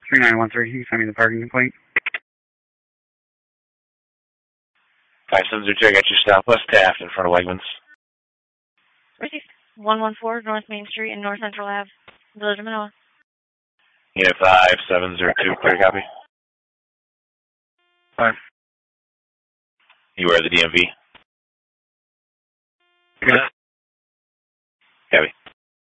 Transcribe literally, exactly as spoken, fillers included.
three nine one three, you can send me the parking complaint. five seven zero two, I got your Southwest Taft in front of Wegmans. Received. one one four North Main Street and North Central Ave, Village of Manoa. Yeah, five seven zero two, clear copy. Fine. You wear the D M V? Yeah. Copy.